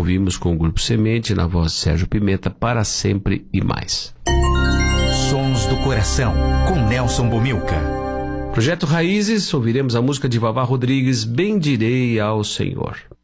ouvimos com o Grupo Semente, na voz de Sérgio Pimenta, Para Sempre e Mais. Sons do Coração, com Nelson Bomilca. Projeto Raízes, ouviremos a música de Vavá Rodrigues, Bendirei ao Senhor.